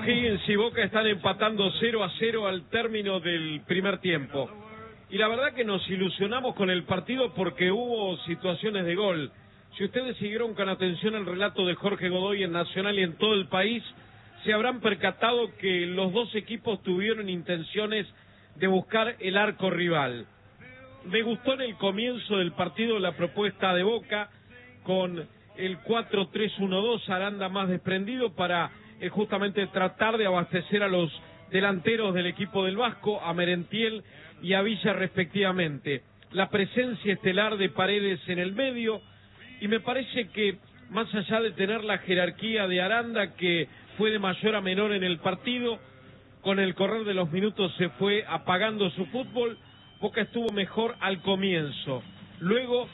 O'Higgins y Boca están empatando 0-0 al término del primer tiempo. Y la verdad que nos ilusionamos con el partido porque hubo situaciones de gol. Si ustedes siguieron con atención el relato de Jorge Godoy en Nacional y en todo el país, se habrán percatado que los dos equipos tuvieron intenciones de buscar el arco rival. Me gustó en el comienzo del partido la propuesta de Boca con el 4-3-1-2, Aranda más desprendido para justamente tratar de abastecer a los delanteros del equipo del Vasco, a Merentiel y a Villa respectivamente. La presencia estelar de Paredes en el medio, y me parece que más allá de tener la jerarquía de Aranda, que fue de mayor a menor en el partido, con el correr de los minutos se fue apagando su fútbol. Boca estuvo mejor al comienzo. Luego,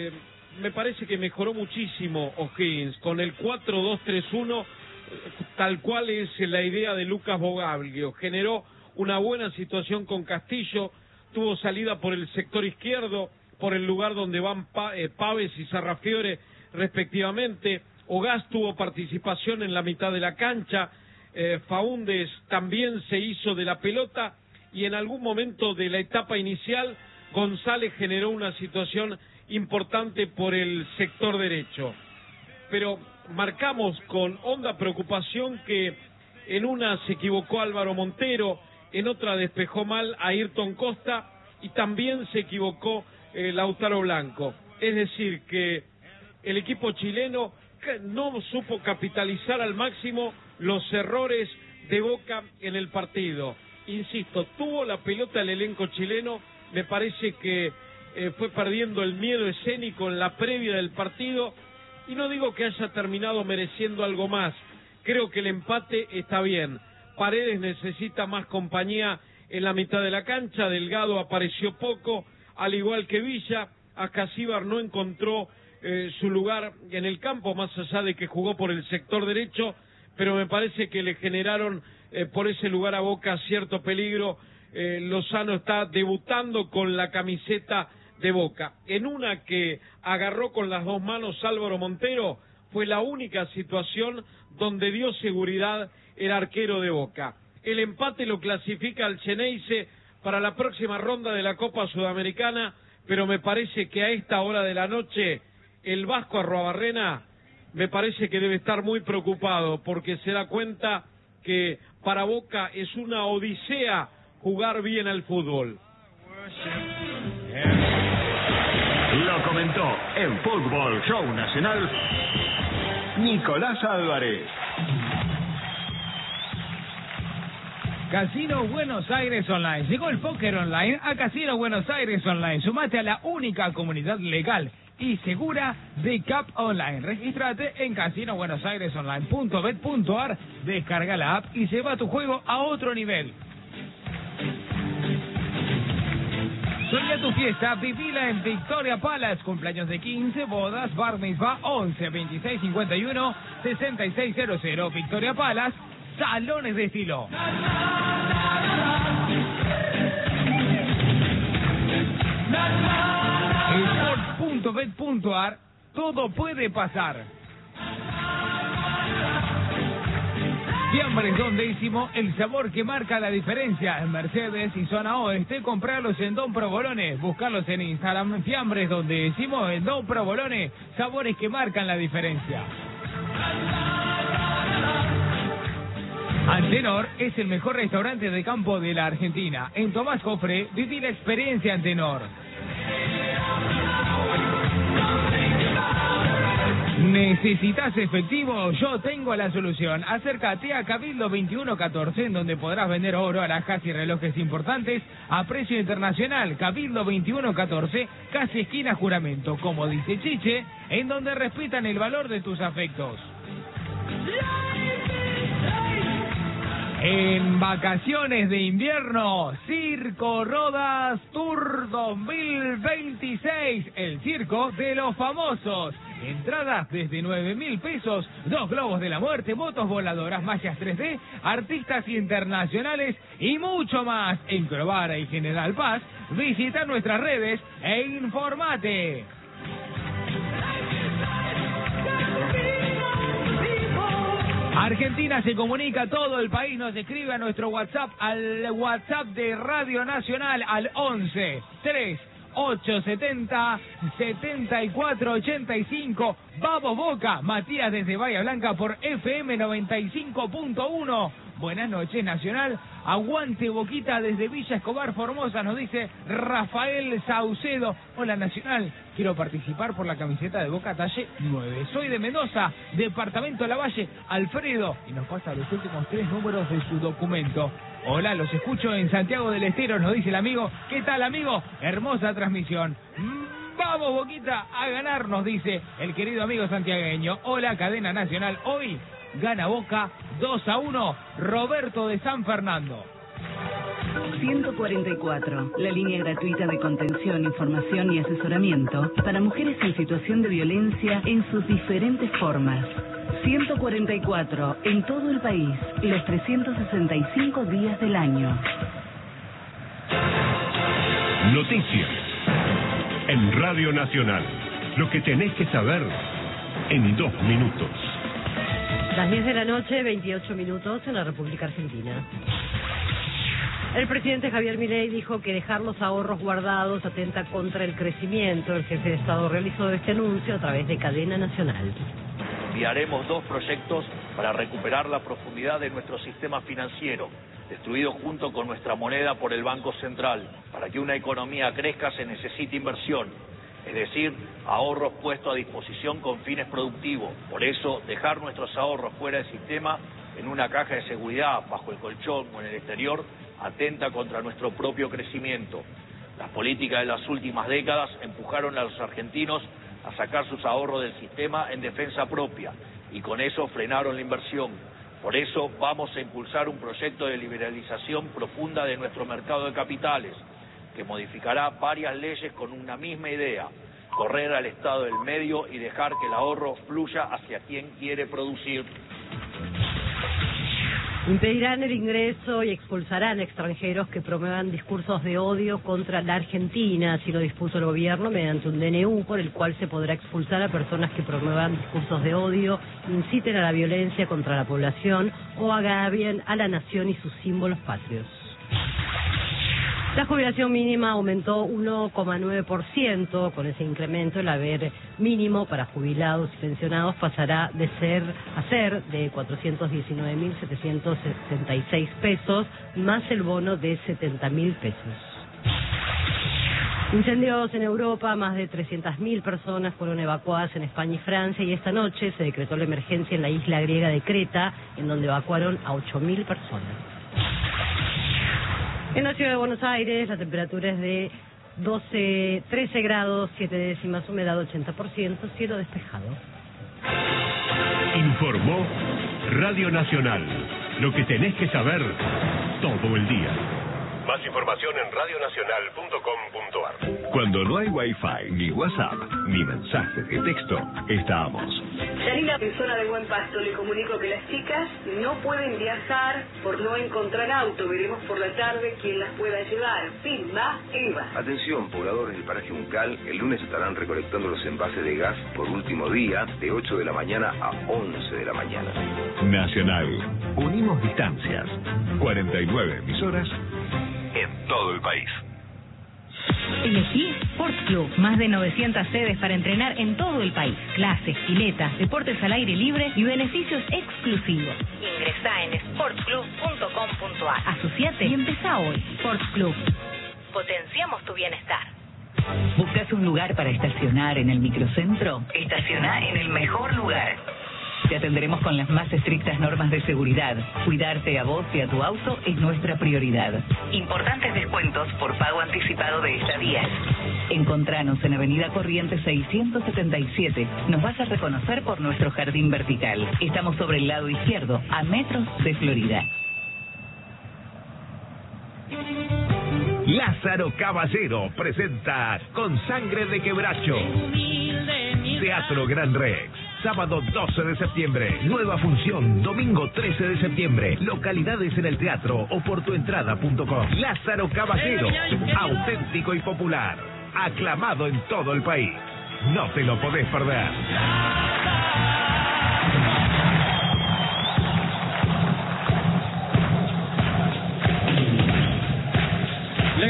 me parece que mejoró muchísimo O'Higgins, con el 4-2-3-1, tal cual es la idea de Lucas Bogaglio. Generó una buena situación con Castillo, tuvo salida por el sector izquierdo, por el lugar donde van Paves y Sarrafiore respectivamente. Ogás tuvo participación en la mitad de la cancha, Faúndez también se hizo de la pelota, y en algún momento de la etapa inicial González generó una situación importante por el sector derecho. Pero marcamos con honda preocupación que en una se equivocó Álvaro Montero, en otra despejó mal a Ayrton Costa y también se equivocó Lautaro Blanco. Es decir, que el equipo chileno no supo capitalizar al máximo los errores de Boca en el partido. Insisto, tuvo la pelota el elenco chileno, me parece que fue perdiendo el miedo escénico en la previa del partido, y no digo que haya terminado mereciendo algo más, creo que el empate está bien. Paredes necesita más compañía en la mitad de la cancha, Delgado apareció poco, al igual que Villa. Ascasíbar no encontró su lugar en el campo, más allá de que jugó por el sector derecho, pero me parece que le generaron por ese lugar a Boca cierto peligro. Lozano está debutando con la camiseta de Boca. En una que agarró con las dos manos Álvaro Montero, fue la única situación donde dio seguridad el arquero de Boca. El empate lo clasifica al Xeneize para la próxima ronda de la Copa Sudamericana, pero me parece que a esta hora de la noche el Vasco Arruabarrena me parece que debe estar muy preocupado, porque se da cuenta que para Boca es una odisea jugar bien al fútbol. Lo comentó en Fútbol Show Nacional Nicolás Álvarez. Casino Buenos Aires Online. Llegó el póker online a Casino Buenos Aires Online. Sumate a la única comunidad legal y segura de CAP Online. Regístrate en casinobuenosairesonline.bet.ar, descarga la app y lleva tu juego a otro nivel. Soñá tu fiesta, vivila en Victoria Palace. Cumpleaños de 15, bodas, bar mitzvah, 11 26 51 6600. Victoria Palace, salones de estilo. Sport.bet.ar, todo puede pasar. Fiambres Don Décimo, el sabor que marca la diferencia. En Mercedes y zona oeste, comprarlos en Don Provolone. Buscarlos en Instagram, Fiambres Don Décimo, en Don Provolone. Sabores que marcan la diferencia. Antenor es el mejor restaurante de campo de la Argentina. En Tomás Jofre, viví la experiencia Antenor. ¿Necesitas efectivo? Yo tengo la solución. Acércate a Cabildo 2114, en donde podrás vender oro, alhajas y relojes importantes a precio internacional. Cabildo 2114, casi esquina Juramento, como dice Chiche, en donde respetan el valor de tus afectos. En vacaciones de invierno, Circo Rodas Tour 2026, el circo de los famosos. Entradas desde 9.000 pesos, 2 globos de la muerte, motos voladoras, magias 3D, artistas internacionales y mucho más. En Crovara y General Paz, visita nuestras redes e informate. Argentina se comunica, todo el país nos escribe a nuestro WhatsApp, al WhatsApp de Radio Nacional, al 11 3 870 7485. Vamos Boca, Matías desde Bahía Blanca por FM 95.1. Buenas noches, Nacional. Aguante Boquita desde Villa Escobar, Formosa, nos dice Rafael Saucedo. Hola, Nacional. Quiero participar por la camiseta de Boca talle 9. Soy de Mendoza, departamento Lavalle. Alfredo. Y nos pasa los últimos 3 números de su documento. Hola, los escucho en Santiago del Estero, nos dice el amigo. ¿Qué tal, amigo? Hermosa transmisión. Vamos, Boquita, a ganar, nos dice el querido amigo santiagueño. Hola, cadena nacional. Hoy gana Boca 2-1, Roberto de San Fernando. 144, la línea gratuita de contención, información y asesoramiento para mujeres en situación de violencia en sus diferentes formas. 144, en todo el país, los 365 días del año. Noticias en Radio Nacional. Lo que tenés que saber en 2 minutos. Las 10 de la noche, 28 minutos en la República Argentina. El presidente Javier Milei dijo que dejar los ahorros guardados atenta contra el crecimiento. El jefe de Estado realizó este anuncio a través de cadena nacional. Enviaremos 2 proyectos para recuperar la profundidad de nuestro sistema financiero, destruido junto con nuestra moneda por el Banco Central. Para que una economía crezca se necesita inversión, es decir, ahorros puestos a disposición con fines productivos. Por eso, dejar nuestros ahorros fuera del sistema, en una caja de seguridad, bajo el colchón o en el exterior, atenta contra nuestro propio crecimiento. Las políticas de las últimas décadas empujaron a los argentinos a sacar sus ahorros del sistema en defensa propia y con eso frenaron la inversión. Por eso vamos a impulsar un proyecto de liberalización profunda de nuestro mercado de capitales, que modificará varias leyes con una misma idea: correr al Estado del medio y dejar que el ahorro fluya hacia quien quiere producir. Impedirán el ingreso y expulsarán extranjeros que promuevan discursos de odio contra la Argentina, así lo dispuso el gobierno mediante un DNU por el cual se podrá expulsar a personas que promuevan discursos de odio, inciten a la violencia contra la población o agravien a la nación y sus símbolos patrios. La jubilación mínima aumentó 1,9%. Con ese incremento, el haber mínimo para jubilados y pensionados pasará a ser de 419.766 pesos, más el bono de 70.000 pesos. Incendios en Europa, más de 300.000 personas fueron evacuadas en España y Francia, y esta noche se decretó la emergencia en la isla griega de Creta, en donde evacuaron a 8.000 personas. En la ciudad de Buenos Aires, la temperatura es de 13 grados, 7 décimas, humedad 80%, cielo despejado. Informó Radio Nacional. Lo que tenés que saber todo el día. Más información en radionacional.com.ar. Cuando no hay Wi-Fi, ni WhatsApp, ni mensajes de texto, estamos. Yanina, persona de Buen Pasto, le comunico que las chicas no pueden viajar por no encontrar auto. Veremos por la tarde quién las pueda llevar. Pimba, Eva. Atención, pobladores del paraje Uncal, el lunes estarán recolectando los envases de gas por último día, de 8 de la mañana a 11 de la mañana. Nacional. Unimos distancias. 49 emisoras en todo el país. Elegí Sports Club, más de 900 sedes para entrenar en todo el país. Clases, piletas, deportes al aire libre y beneficios exclusivos. Ingresá en sportsclub.com.ar. Asociate y empezá hoy. Sports Club. Potenciamos tu bienestar. ¿Buscas un lugar para estacionar en el microcentro? Estacioná en el mejor lugar. Te atenderemos con las más estrictas normas de seguridad. Cuidarte a vos y a tu auto es nuestra prioridad. Importantes descuentos por pago anticipado de estadías. Encontranos en Avenida Corrientes 677. Nos vas a reconocer por nuestro jardín vertical. Estamos sobre el lado izquierdo, a metros de Florida. Lázaro Caballero presenta Con Sangre de Quebracho. Teatro Gran Rex. Sábado 12 de septiembre, nueva función, domingo 13 de septiembre, localidades en el teatro o por tuentrada.com. Lázaro Caballero, auténtico y popular, aclamado en todo el país. No te lo podés perder.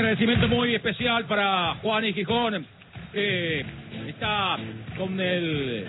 agradecimiento muy especial para Juan y Gijón, que está con el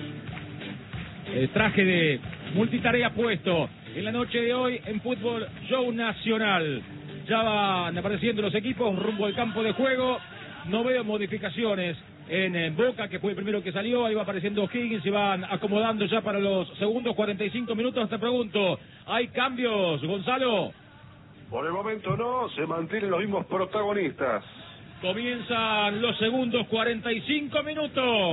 traje de multitarea puesto en la noche de hoy en Fútbol Show Nacional. Ya van apareciendo los equipos rumbo al campo de juego. No veo modificaciones en Boca, que fue el primero que salió. Ahí va apareciendo Higgins, se van acomodando ya para los segundos 45 minutos. Te pregunto, ¿hay cambios, Gonzalo? Por el momento no, se mantienen los mismos protagonistas. Comienzan los segundos 45 minutos.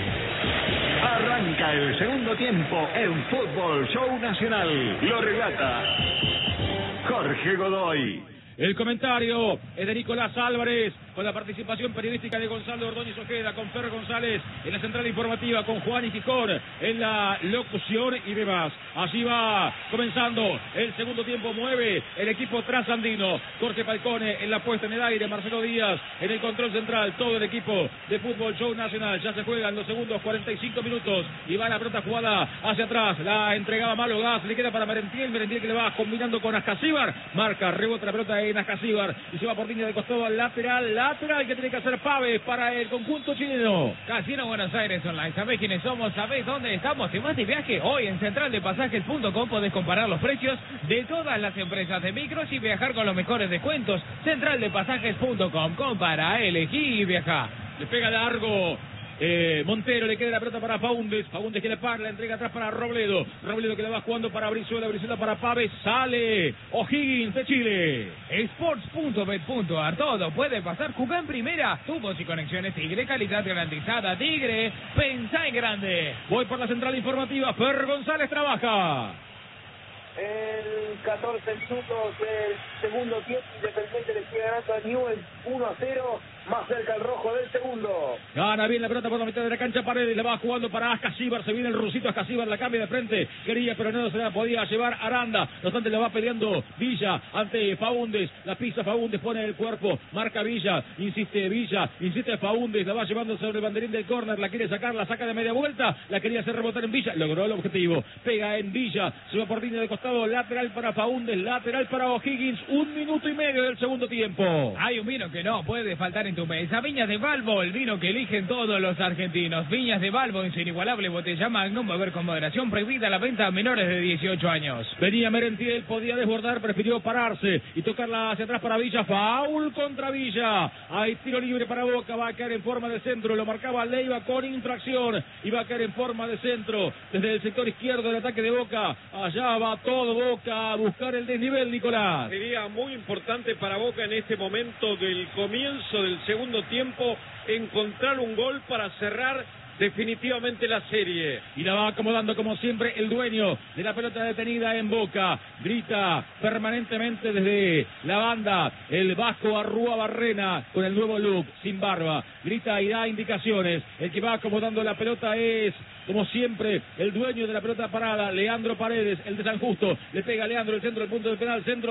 Arranca el segundo tiempo en Fútbol Show Nacional. Lo relata Jorge Godoy. El comentario es de Nicolás Álvarez, con la participación periodística de Gonzalo Ordóñez Ojeda, con Fer González en la central informativa, con Juan y Gijón en la locución y demás. Así va comenzando el segundo tiempo, mueve el equipo trasandino. Jorge Falcone en la puesta en el aire, Marcelo Díaz en el control central, todo el equipo de Fútbol Show Nacional. Ya se juegan los segundos 45 minutos y va la pelota jugada hacia atrás. La entregaba Malo Gas, le queda para Merentiel que le va combinando con Ascasíbar. Marca, rebota la pelota en Ascasíbar y se va por línea de costado al lateral que tiene que hacer Pave para el conjunto chileno. Casino Buenos Aires Online. ¿Sabés quiénes somos? ¿Sabés dónde estamos? ¿Te vas de viaje? Hoy en centraldepasajes.com podés comparar los precios de todas las empresas de micros y viajar con los mejores descuentos. Centraldepasajes.com. Compara, elegí y viaja. Le pega largo Montero, le queda la pelota para Faúndez que le para, la entrega atrás para Robledo que le va jugando para Brizuela para Pave, sale O'Higgins de Chile. Sports.bet.ar, todo puede pasar. Jugá en primera, tubos y conexiones Tigre, calidad garantizada. Tigre, pensá en grande. Voy por la central informativa, Fer González trabaja. En 14 minutos del segundo tiempo, Independiente le sigue ganando a Newell's 1-0, más cerca el rojo del segundo. Gana bien la pelota por la mitad de la cancha, Paredes, le va jugando para Ascasíbar, se viene el rusito Ascasíbar, la cambia de frente, quería pero no se la podía llevar Aranda, no obstante le va peleando Villa ante Faúndez, la pisa Faúndez, pone el cuerpo, marca Villa, insiste Faúndez, la va llevando sobre el banderín del córner, la quiere sacar, la saca de media vuelta, la quería hacer rebotar en Villa, logró el objetivo, pega en Villa, se va por línea de costado, lateral para Faúndez, lateral para O'Higgins, 1 minuto y medio del segundo tiempo. Hay un vino que no puede faltar en tu mesa, Viñas de Balbo, el vino que eligen todos los argentinos. Viñas de Balbo en su inigualable botella Magnum, beber con moderación, prohibida la venta a menores de 18 años. Venía Merentiel, podía desbordar, prefirió pararse y tocarla hacia atrás para Villa, foul contra Villa, hay tiro libre para Boca, va a caer en forma de centro, lo marcaba Leiva con infracción y va a caer en forma de centro desde el sector izquierdo del ataque de Boca. Allá va todo Boca a buscar el desnivel, Nicolás. Sería muy importante para Boca en este momento del comienzo del segundo tiempo encontrar un gol para cerrar definitivamente la serie. Y la va acomodando como siempre el dueño de la pelota detenida en Boca. Grita permanentemente desde la banda el vasco Arrúa Barrena con el nuevo look, sin barba. Grita y da indicaciones. El que va acomodando la pelota es, como siempre, el dueño de la pelota parada, Leandro Paredes, el de San Justo. Le pega Leandro, el centro del punto del penal, centro.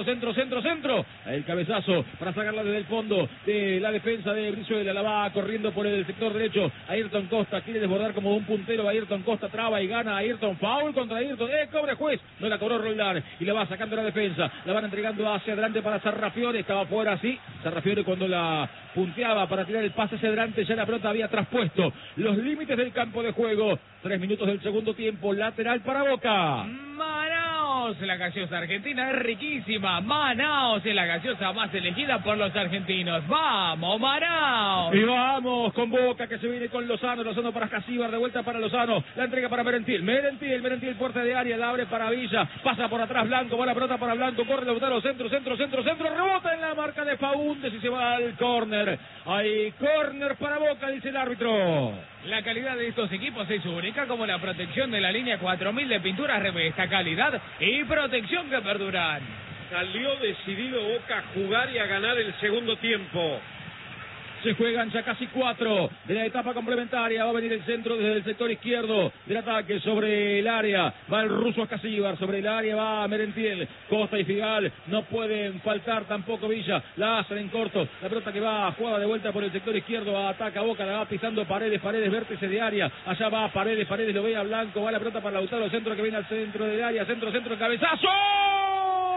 El cabezazo para sacarla desde el fondo de la defensa de Brizuela. La va corriendo por el sector derecho. Ayrton Costa quiere desbordar como un puntero. Ayrton Costa traba y gana Ayrton. Foul contra Ayrton. Cobra juez. No la cobró Roldán. Y la va sacando la defensa. La van entregando hacia adelante para Sarrafiore. Estaba fuera, sí. Sarrafiore cuando la punteaba para tirar el pase hacia adelante, ya la pelota había traspuesto los límites del campo de juego. 3 minutos del segundo tiempo, lateral para Boca. Manaos, la gaseosa argentina es riquísima. Manaos es la gaseosa más elegida por los argentinos. ¡Vamos, Manaos! Y vamos con Boca, que se viene con Lozano para Ascasíbar, de vuelta para Lozano, la entrega para Merentiel, puerta de área, la abre para Villa, pasa por atrás Blanco, va la pelota para Blanco, corre Lautaro, centro, rebota en la marca de Faúndez y se va al córner. Hay córner para Boca, dice el árbitro. La calidad de estos equipos es única, como la protección de la línea 4000 de pinturas Revesta, calidad y protección que perduran. Salió decidido Boca a jugar y a ganar el segundo tiempo. Se juegan ya casi 4 de la etapa complementaria. Va a venir el centro desde el sector izquierdo del ataque sobre el área. Va el ruso Ascasíbar. Sobre el área va Merentiel. Costa y Figal no pueden faltar, tampoco Villa. La hacen en corto. La pelota que va jugada de vuelta por el sector izquierdo. Ataca Boca. La va pisando Paredes. Vértice de área. Allá va Paredes. Lo ve a Blanco. Va la pelota para Lautaro. Centro que viene al centro del área. Centro. Cabezazo de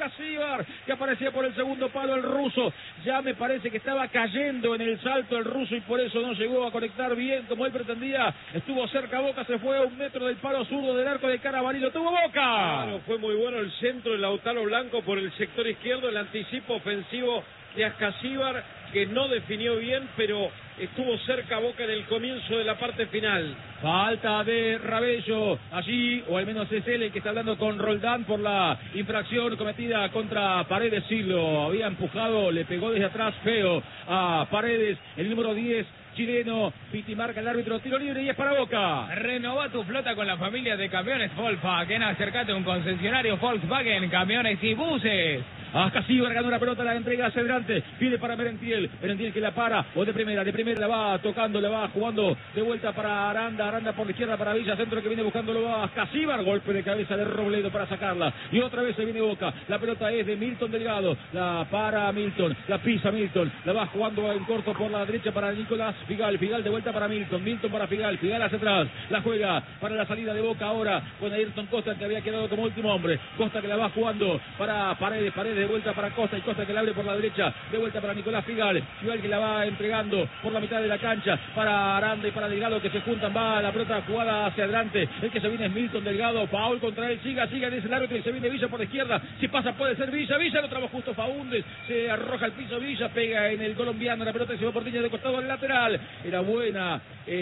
Casíbar, que aparecía por el segundo palo el ruso. Ya me parece que estaba cayendo en el salto el ruso y por eso no llegó a conectar bien como él pretendía. Estuvo cerca Boca, se fue a 1 metro del palo zurdo del arco de Carabalí. Lo tuvo Boca. Claro, fue muy bueno el centro de Lautaro Blanco por el sector izquierdo, el anticipo ofensivo de Ascasíbar, que no definió bien, pero estuvo cerca Boca en el comienzo de la parte final. Falta de Rabello allí, o al menos es él el que está hablando con Roldán por la infracción cometida contra Paredes. Sí, lo había empujado, le pegó desde atrás feo a Paredes, el número 10 chileno. Piti marca el árbitro, tiro libre y es para Boca. Renová tu flota con la familia de camiones Volkswagen. Acércate a un concesionario Volkswagen, camiones y buses. Ascasíbar ganó la pelota, la entrega hacia adelante, pide para Merentiel que la para, o de primera la va tocando, la va jugando de vuelta para Aranda por la izquierda para Villa, centro que viene buscándolo a Ascasíbar, golpe de cabeza de Robledo para sacarla, y otra vez se viene Boca, la pelota es de Milton Delgado, la para Milton, la pisa Milton, la va jugando en corto por la derecha para Nicolás Figal de vuelta para Milton para Figal hacia atrás, la juega para la salida de Boca ahora, con Ayrton Costa que había quedado como último hombre, Costa que la va jugando para Paredes de vuelta para Costa, y Costa que la abre por la derecha, de vuelta para Nicolás Figal que la va entregando por la mitad de la cancha para Aranda y para Delgado, que se juntan, va la pelota jugada hacia adelante, el que se viene es Milton Delgado, Paul contra él, siga, dice el árbitro, y se viene Villa por la izquierda, si pasa puede ser Villa, lo traba justo Faúndez, se arroja al piso Villa, pega en el colombiano, la pelota y se va por línea de costado al lateral, era buena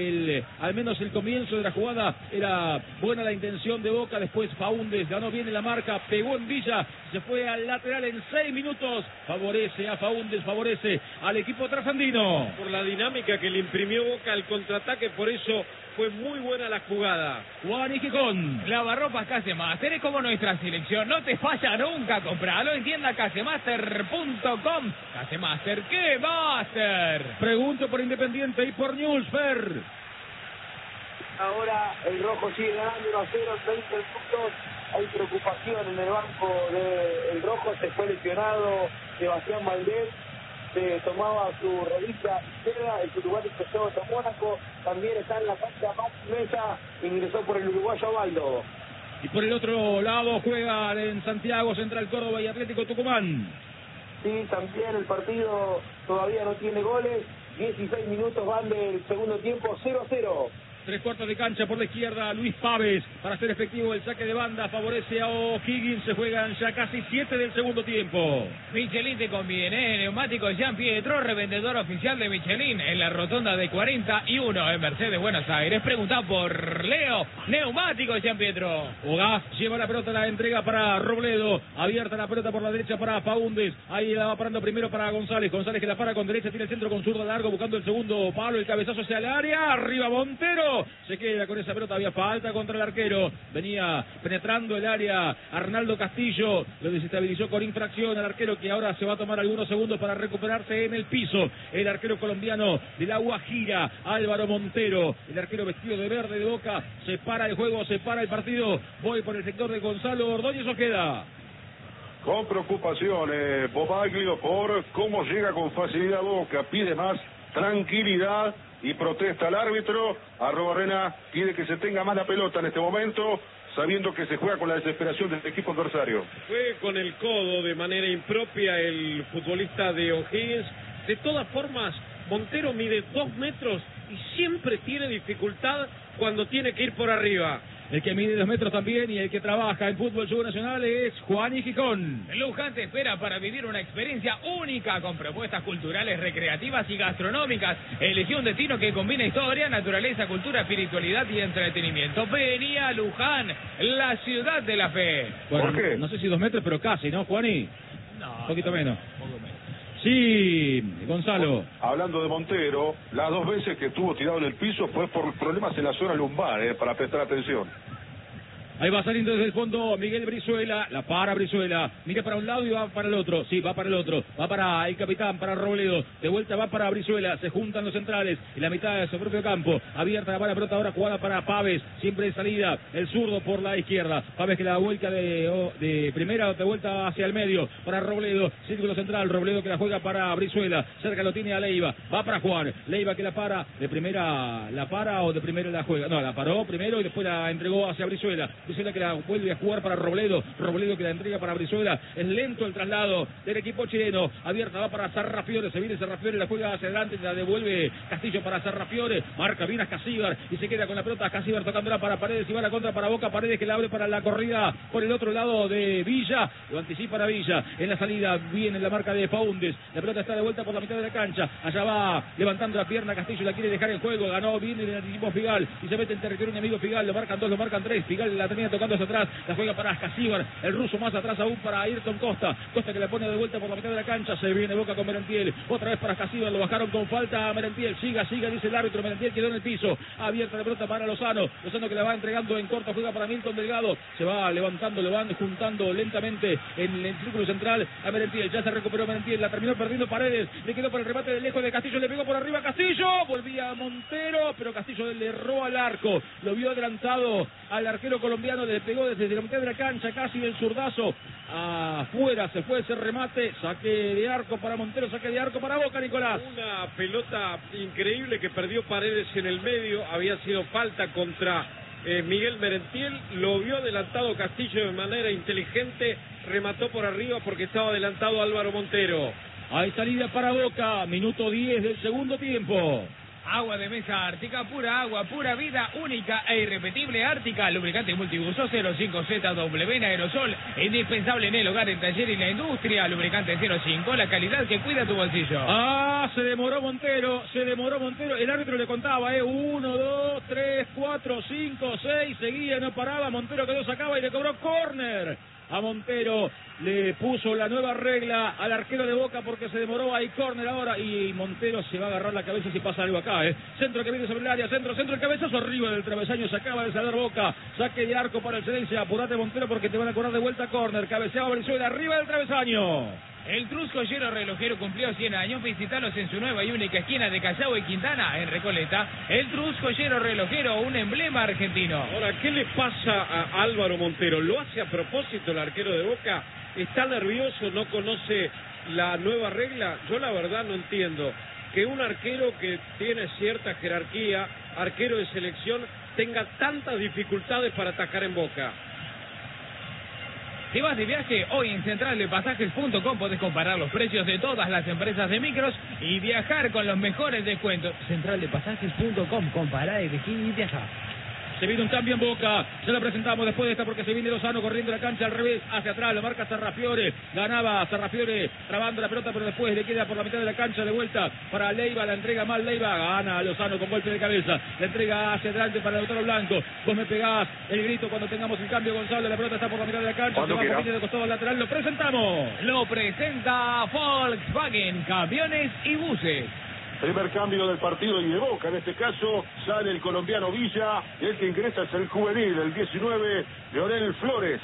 al menos el comienzo de la jugada, era buena la intención de Boca, después Faúndez ganó bien en la marca, pegó en Villa, se fue al lateral en 6 minutos, favorece a Faúndez, favorece al equipo trasandino. Por la dinámica que le imprimió Boca al contraataque, por eso fue muy buena la jugada. Juan y Gijón. Lavarropas Casemaster es como nuestra selección, no te falla nunca, compralo en tienda casemaster.com. Casemaster, ¿qué Master? Pregunto por Independiente y por Newsfer. Ahora el rojo sigue ganando 1-0 en 20 minutos. Hay preocupación en el banco del rojo, se fue lesionado Sebastián Valdés, se tomaba su rodilla izquierda, el uruguayo empezó a Mónaco, también está en la cancha Max Mesa, ingresó por el uruguayo Abaldo. Y por el otro lado juega en Santiago, Central Córdoba y Atlético Tucumán. Sí, también el partido todavía no tiene goles, 16 minutos van del segundo tiempo, 0-0. 3/4 de cancha por la izquierda, Luis Paves, para hacer efectivo el saque de banda, favorece a O'Higgins, se juegan ya casi 7 del segundo tiempo. Michelin te conviene, neumáticos Jean Pietro, revendedor oficial de Michelin, en la rotonda de 41 en Mercedes, Buenos Aires. Pregunta por Leo, neumáticos Jean Pietro. Ogaz lleva la pelota, la entrega para Robledo, abierta la pelota por la derecha para Faúndez, ahí la va parando primero para González que la para con derecha, tiene el centro con zurdo largo, buscando el segundo palo, el cabezazo hacia el área, arriba Montero, se queda con esa pelota, había falta contra el arquero, venía penetrando el área Arnaldo Castillo, lo desestabilizó con infracción al arquero, que ahora se va a tomar algunos segundos para recuperarse en el piso, el arquero colombiano de la Guajira, Álvaro Montero, el arquero vestido de verde de Boca, se para el juego, se para el partido, voy por el sector de Gonzalo Ordóñez Ojeda. Con preocupación, Bobaglio, por cómo llega con facilidad Boca, pide más tranquilidad y protesta al árbitro. Arrobarrena pide que se tenga más la pelota en este momento, sabiendo que se juega con la desesperación del equipo adversario. Fue con el codo de manera impropia el futbolista de O'Higgins. De todas formas, Montero mide 2 metros y siempre tiene dificultad cuando tiene que ir por arriba. El que mide 2 metros también y el que trabaja en fútbol Juego Nacional es Juan y Gijón. Luján te espera para vivir una experiencia única con propuestas culturales, recreativas y gastronómicas. Elegí un destino que combina historia, naturaleza, cultura, espiritualidad y entretenimiento. Vení a Luján, la ciudad de la fe. Bueno, ¿por qué? No sé si 2 metros, pero casi, ¿no, Juaní? No, un poquito menos. Poco menos. Sí, Gonzalo. Hablando de Montero, las 2 veces que estuvo tirado en el piso fue por problemas en la zona lumbar, para prestar atención. Ahí va saliendo desde el fondo Miguel Brizuela, la para Brizuela, mira para un lado y va para el otro, sí, va para el otro, va para el capitán, para Robledo, de vuelta va para Brizuela, se juntan los centrales, en la mitad de su propio campo, abierta la pelota ahora jugada para Paves, siempre de salida, el zurdo por la izquierda, Paves que la vuelta de primera, de vuelta hacia el medio, para Robledo, círculo central, Robledo que la juega para Brizuela, cerca lo tiene a Leiva, va para Juan, Leiva que la para, de primera la para o de primera la juega, no, la paró primero y después la entregó hacia Brizuela, Brizuela que la vuelve a jugar para Robledo. Robledo que la entrega para Brizuela. Es lento el traslado del equipo chileno. Abierta va para Sarrafiore. Se viene Sarrafiore, la juega hacia adelante, la devuelve Castillo para Sarrafiore. Marca bien a Casíbar y se queda con la pelota. Casíbar tocándola para Paredes y va a la contra para Boca. Paredes que la abre para la corrida por el otro lado de Villa. Lo anticipa a Villa. En la salida viene la marca de Faúndez. La pelota está de vuelta por la mitad de la cancha. Allá va levantando la pierna Castillo. La quiere dejar en juego. Ganó bien el anticipo Figal. Y se mete en territorio enemigo Figal. Lo marcan dos, lo marcan tres. Figal la termina tocando hacia atrás. La juega para Casíbar. El ruso más atrás aún para Ayrton Costa. Costa que la pone de vuelta por la mitad de la cancha. Se viene Boca con Merentiel. Otra vez para Casíbar. Lo bajaron con falta a Merentiel. Siga, dice el árbitro. Merentiel quedó en el piso. Abierta la pelota para Lozano. Lozano que la va entregando en corto. Juega para Milton Delgado. Se va levantando, lo van juntando lentamente en el círculo central a Merentiel. Ya se recuperó Merentiel. La terminó perdiendo Paredes. Le quedó por el remate de lejos de Castillo. Le pegó por arriba Castillo. Volvía a Montero. Pero Castillo le erró al arco. Lo vio adelantado al arquero colombiano. Le pegó desde la mitad de la cancha. Casi del zurdazo. Afuera se fue ese remate. Saque de arco para Montero. Saque de arco para Boca, Nicolás. Una pelota increíble que perdió Paredes en el medio. Había sido falta contra Miguel Merentiel. Lo vio adelantado Castillo de manera inteligente. Remató por arriba porque estaba adelantado Álvaro Montero. Hay salida para Boca. Minuto 10 del segundo tiempo. Agua de mesa Ártica, pura agua, pura vida, única e irrepetible. Ártica, lubricante multiuso 05ZW en aerosol, indispensable en el hogar, en taller y la industria. Lubricante 05, la calidad que cuida tu bolsillo. Se demoró Montero. El árbitro le contaba, 1, 2, 3, 4, 5, 6, seguía, no paraba. Montero quedó, sacaba y le cobró córner. A Montero le puso la nueva regla al arquero de Boca porque se demoró. Hay córner ahora y Montero se va a agarrar la cabeza si pasa algo acá. Centro que viene sobre el área, centro, el cabezazo arriba del travesaño. Se acaba de salir Boca. Saque de arco para el Cedencia. Apurate Montero porque te van a cobrar de vuelta córner. Cabeceaba Brizuela arriba del travesaño. El Cruz Joyero Relojero cumplió 100 años. Visitalos en su nueva y única esquina de Callao y Quintana, en Recoleta. El Cruz Joyero Relojero, un emblema argentino. Ahora, ¿qué le pasa a Álvaro Montero? ¿Lo hace a propósito el arquero de Boca? ¿Está nervioso? ¿No conoce la nueva regla? Yo la verdad no entiendo que un arquero que tiene cierta jerarquía, arquero de selección, tenga tantas dificultades para atajar en Boca. Si vas de viaje, hoy en centraldepasajes.com podés comparar los precios de todas las empresas de micros y viajar con los mejores descuentos. Centraldepasajes.com, compará, elegí y viaja. Se viene un cambio en Boca, se lo presentamos después de esta porque se viene Lozano corriendo la cancha al revés, hacia atrás, lo marca Sarrafiore, ganaba Sarrafiore trabando la pelota, pero después le queda por la mitad de la cancha de vuelta para Leiva, la entrega mal Leiva, gana Lozano con golpe de cabeza, la entrega hacia adelante para Lautaro Blanco. Vos me pegás el grito cuando tengamos el cambio, Gonzalo, la pelota está por la mitad de la cancha, se va por de costado al lateral, lo presentamos. Lo presenta Volkswagen, camiones y buses. Primer cambio del partido y de Boca, en este caso sale el colombiano Villa, y el que ingresa es el juvenil, el 19, Leonel Flores.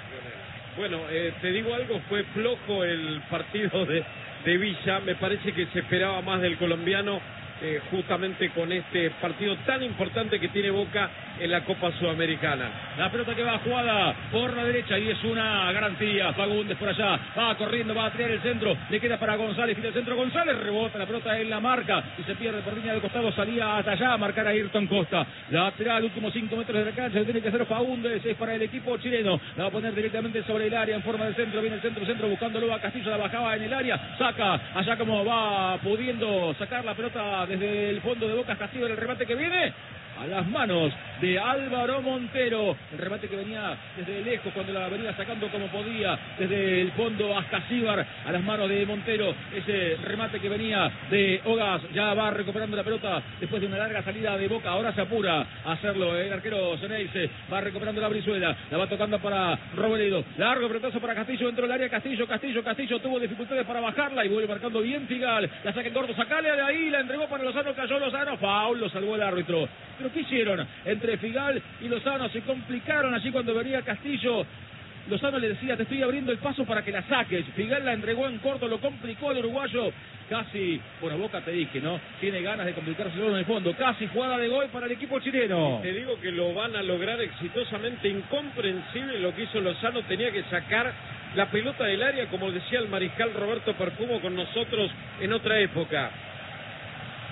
Bueno, te digo algo, fue flojo el partido de Villa, me parece que se esperaba más del colombiano, justamente con este partido tan importante que tiene Boca en la Copa Sudamericana. La pelota que va jugada por la derecha y es una garantía. Fagundes por allá, va corriendo, va a tirar el centro, le queda para González, tira el centro González, rebota la pelota en la marca y se pierde por línea de costado, salía hasta allá a marcar a Ayrton Costa. Lateral, últimos 5 metros de la cancha, tiene que hacer Fagundes, es para el equipo chileno, la va a poner directamente sobre el área en forma de centro, viene el centro buscándolo a Castillo, la bajaba en el área, saca allá como va pudiendo sacar la pelota desde el fondo de Boca. Castillo en el remate que viene a las manos de Álvaro Montero, el remate que venía desde lejos cuando la venía sacando como podía desde el fondo hasta Casíbar, a las manos de Montero, ese remate que venía de Ogas, ya va recuperando la pelota después de una larga salida de Boca, ahora se apura a hacerlo el arquero Ceneice, va recuperando la Brizuela, la va tocando para Robledo, largo pelotazo para Castillo dentro del área, Castillo tuvo dificultades para bajarla y vuelve marcando bien Figal, la saca en corto, sacale de ahí, la entregó para Lozano, cayó Lozano, foul, lo salvó el árbitro. Pero ¿qué hicieron? Entre Figal y Lozano se complicaron allí cuando venía Castillo. Lozano le decía, te estoy abriendo el paso para que la saques. Figal la entregó en corto, lo complicó el uruguayo. Casi, bueno, Boca te dije, ¿no? Tiene ganas de complicarse en el fondo. Casi jugada de gol para el equipo chileno. Te digo que lo van a lograr exitosamente. Incomprensible lo que hizo Lozano. Tenía que sacar la pelota del área, como decía el mariscal Roberto Perfumo con nosotros en otra época.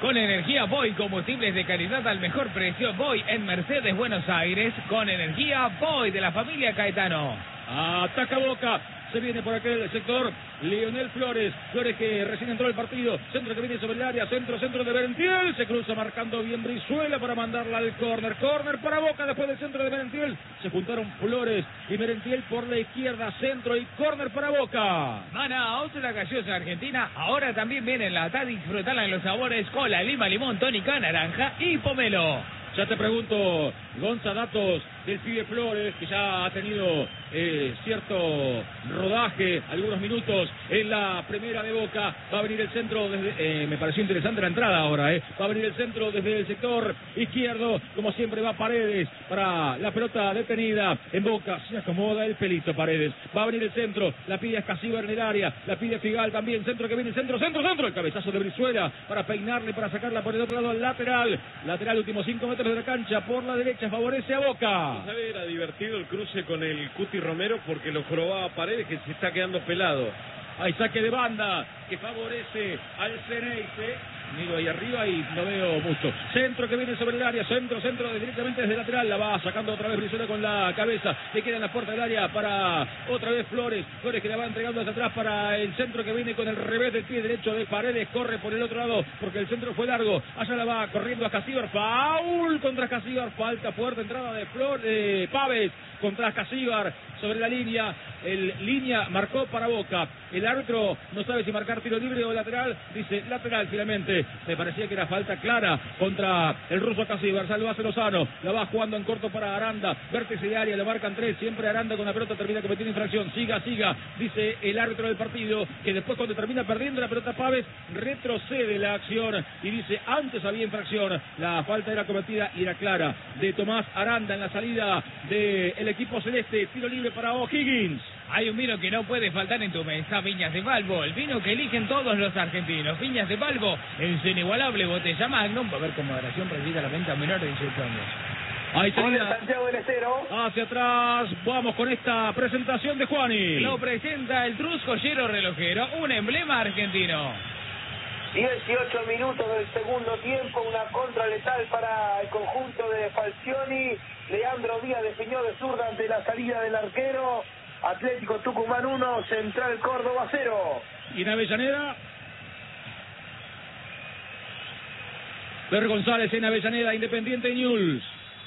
Con energía Boy, combustibles de calidad al mejor precio. Boy en Mercedes, Buenos Aires. Con energía Boy de la familia Caetano. Ataca Boca. Se viene por aquel sector Lionel Flores. Flores que recién entró al partido. Centro que viene sobre el área. Centro de Merentiel. Se cruza marcando bien Brizuela para mandarla al córner. Córner para Boca después del centro de Merentiel. Se juntaron Flores y Merentiel por la izquierda. Centro y córner para Boca. Manaos, la gaseosa argentina. Ahora también viene enlatada. Disfrutala en los sabores cola, lima, limón, tónica, naranja y pomelo. Ya te pregunto, Gonza, datos del pibe Flores, que ya ha tenido cierto rodaje, algunos minutos en la primera de Boca. Va a venir el centro desde, me pareció interesante la entrada ahora, va a venir el centro desde el sector izquierdo, como siempre va Paredes para la pelota detenida en Boca. Se acomoda el pelito Paredes. Va a venir el centro, la pide Escasíbar en el área, la pide Figal también, centro que viene, centro, el cabezazo de Brizuela para peinarle, para sacarla por el otro lado al lateral, últimos 5 metros de la cancha, por la derecha, favorece a Boca. ¿Sabe? Era divertido el cruce con el Cuti Romero porque lo jorobaba Paredes, que se está quedando pelado. Hay saque de banda que favorece al Ceneice. Miro ahí arriba y no veo mucho. Centro que viene sobre el área, centro directamente desde lateral, la va sacando otra vez Brizuela con la cabeza, le queda en la puerta del área para otra vez Flores que la va entregando hacia atrás para el centro que viene con el revés del pie derecho de Paredes, corre por el otro lado porque el centro fue largo, allá la va corriendo a Escasíbar, foul contra Escasíbar, falta fuerte, entrada de Pávez contra Escasíbar sobre la línea, línea marcó para Boca, el árbitro no sabe si marcar tiro libre o lateral, dice lateral finalmente. Me parecía que era falta clara contra el ruso Escasíbar. Lo hace Lozano, la va jugando en corto para Aranda, vértice de área, le marcan 3, siempre Aranda con la pelota termina cometiendo infracción, siga, dice el árbitro del partido, que después cuando termina perdiendo la pelota Pávez, retrocede la acción y dice, antes había infracción, la falta era cometida y era clara, de Tomás Aranda en la salida del equipo celeste, tiro libre para O'Higgins. Hay un vino que no puede faltar en tu mesa, Viñas de Balbo, el vino que eligen todos los argentinos. Viñas de Balbo, en su inigualable botella Magnum, va a haber con moderación prohibida la venta a menores de 18 años. Ahí salida Santiago del Estero. hacia atrás, vamos con esta presentación de Juani. Lo presenta el Trus Joyero Relojero, un emblema argentino. 18 minutos del segundo tiempo, una contra letal para el conjunto de Falcioni. Leandro Díaz definió de zurda ante la salida del arquero. Atlético Tucumán 1, Central Córdoba 0. Y en Avellaneda, Ver González en Avellaneda, Independiente Newell's.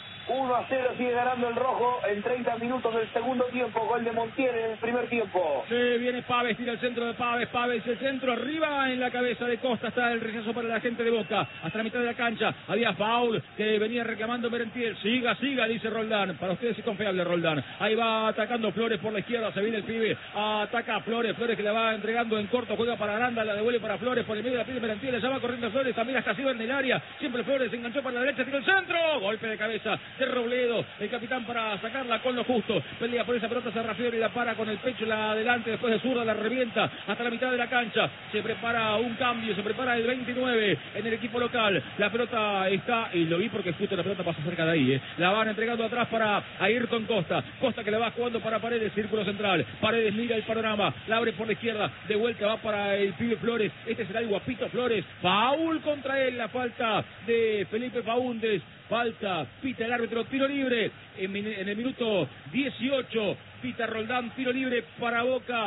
1-0 sigue ganando el rojo en 30 minutos del segundo tiempo. Gol de Montiel en el primer tiempo. Se viene Pávez, tira el centro de Pávez el centro arriba en la cabeza de Costa. Está el rechazo para la gente de Boca. Hasta la mitad de la cancha había foul que venía reclamando Merentiel. Siga, dice Roldán. Para ustedes es confiable Roldán. Ahí va atacando Flores por la izquierda. Se viene el pibe. Ataca a Flores que la va entregando en corto. Juega para Aranda, la devuelve para Flores. Por el medio la pide Merentiel. Ya va corriendo Flores. También hasta Escasíbar en el área. Siempre Flores se enganchó para la derecha. Tira el centro. Golpe de cabeza de Robledo, el capitán para sacarla con lo justo, pelea por esa pelota, se Sarrafiori la para con el pecho, la adelante, después de zurda la revienta hasta la mitad de la cancha, se prepara un cambio, se prepara el 29 en el equipo local, la pelota está, y lo vi porque justo la pelota pasa cerca de ahí, la van entregando atrás para Ayrton Costa que la va jugando para Paredes, círculo central, Paredes mira el panorama, la abre por la izquierda, de vuelta va para el pibe Flores, este será el guapito Flores, foul contra él, la falta de Felipe Faúndez. Falta, pita el árbitro, tiro libre en el minuto 18, pita Roldán, tiro libre para Boca,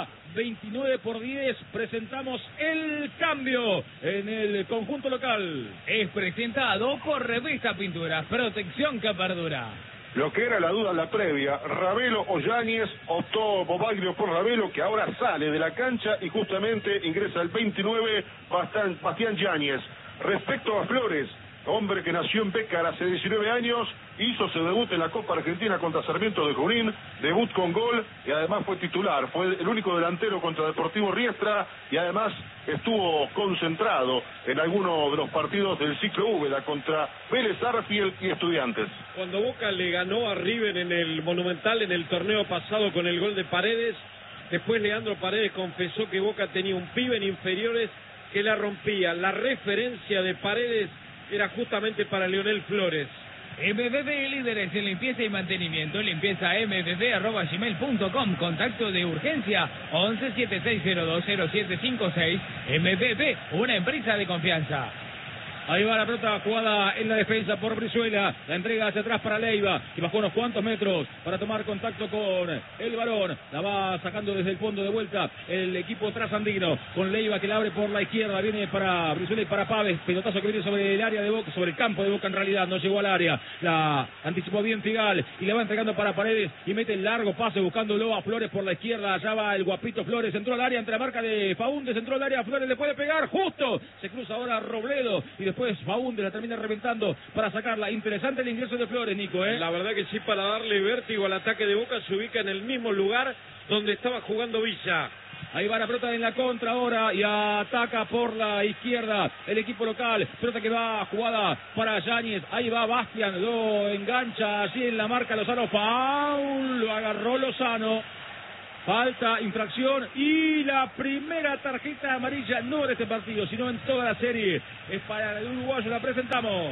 29-10, presentamos el cambio en el conjunto local. Es presentado por Revista Pinturas, protección que perdura. Lo que era la duda en la previa, Ravelo o Yáñez, optó Bobaglio por Ravelo, que ahora sale de la cancha y justamente ingresa el 29, Bastián Yáñez. Respecto a Flores, hombre que nació en Bécar hace 19 años, hizo su debut en la Copa Argentina contra Sarmiento de Junín, debut con gol y además fue titular, fue el único delantero contra Deportivo Riestra y además estuvo concentrado en alguno de los partidos del ciclo Úbeda contra Vélez Arfield y Estudiantes. Cuando Boca le ganó a River en el Monumental en el torneo pasado con el gol de Paredes, después Leandro Paredes confesó que Boca tenía un pibe en inferiores que la rompía. La referencia de Paredes era justamente para Lionel Flores. MBB, líderes en limpieza y mantenimiento. Limpieza mbb@gmail.com. Contacto de urgencia 11-7602-0756. MBB, una empresa de confianza. Ahí va la pelota jugada en la defensa por Brizuela. La entrega hacia atrás para Leiva, que bajó unos cuantos metros para tomar contacto con el balón. La va sacando desde el fondo de vuelta el equipo trasandino. Con Leiva que la abre por la izquierda. Viene para Brizuela y para Paves. Pelotazo que viene sobre el área de Boca, sobre el campo de Boca en realidad. No llegó al área. La anticipó bien Figal y la va entregando para Paredes. Y mete el largo pase buscándolo a Flores por la izquierda. Allá va el guapito Flores. Entró al área entre la marca de Faúndez. Entró al área. Flores le puede pegar. Justo. Se cruza ahora Robledo. Y después Faúndez la termina reventando para sacarla. Interesante el ingreso de Flores, Nico, ¿eh? La verdad que sí, para darle vértigo al ataque de Boca, se ubica en el mismo lugar donde estaba jugando Villa. Ahí va la pelota en la contra ahora y ataca por la izquierda el equipo local. Pelota que va jugada para Yáñez. Ahí va Bastian, lo engancha allí en la marca Lozano. Foul, lo agarró Lozano. Falta, infracción y la primera tarjeta amarilla, no en este partido, sino en toda la serie. Es para el uruguayo, la presentamos.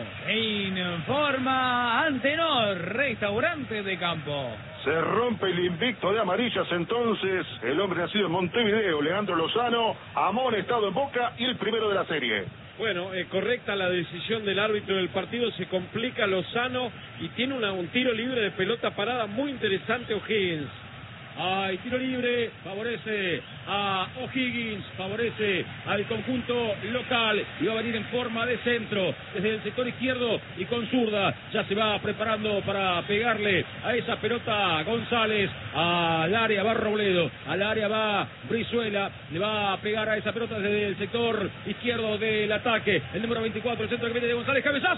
Informa Antenor, restaurante de campo. Se rompe el invicto de amarillas entonces. El hombre nacido en Montevideo, Leandro Lozano, amonestado en Boca y el primero de la serie. Bueno, correcta la decisión del árbitro del partido, se complica Lozano y tiene un tiro libre de pelota parada muy interesante O'Higgins. Hay tiro libre, favorece a O'Higgins, favorece al conjunto local y va a venir en forma de centro desde el sector izquierdo y con zurda. Ya se va preparando para pegarle a esa pelota González. Al área va Robledo, al área va Brizuela, le va a pegar a esa pelota desde el sector izquierdo del ataque. El número 24, el centro que viene de González, cabezazo.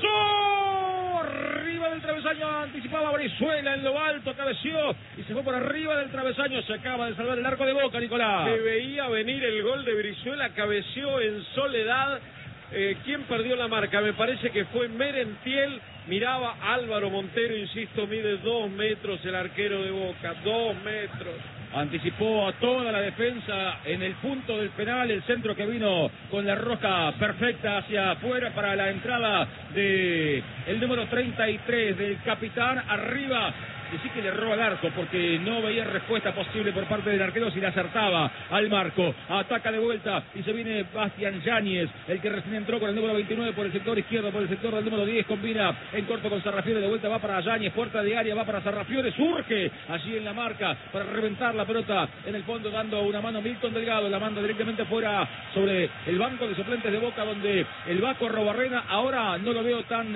Arriba del travesaño, anticipaba Brizuela en lo alto, cabeció y se fue por arriba del travesaño. Se acaba de salvar el arco de Boca, Nicolás. Se veía venir el gol de Brizuela, cabeció en soledad. ¿Quién perdió la marca? Me parece que fue Merentiel. Miraba Álvaro Montero, insisto, mide 2 metros el arquero de Boca, 2 metros. Anticipó a toda la defensa en el punto del penal, el centro que vino con la rosca perfecta hacia afuera para la entrada de el número 33 del capitán. Arriba, decía que le erró al arco porque no veía respuesta posible por parte del arquero si le acertaba al marco. Ataca de vuelta y se viene Bastian Yáñez, el que recién entró con el número 29 por el sector izquierdo, por el sector del número 10, combina en corto con Sarrafiore, de vuelta va para Yáñez, puerta de área, va para Sarrafiore, surge allí en la marca para reventar la pelota en el fondo, dando una mano Milton Delgado, la manda directamente fuera sobre el banco de suplentes de Boca, donde el Vasco Arruabarrena ahora no lo veo tan